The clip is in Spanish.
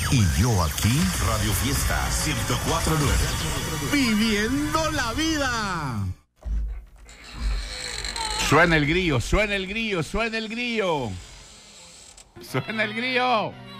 Y yo aquí, Radio Fiesta 104.9. Viviendo la vida. Suena el grillo, suena el grillo, suena el grillo. Suena el grillo.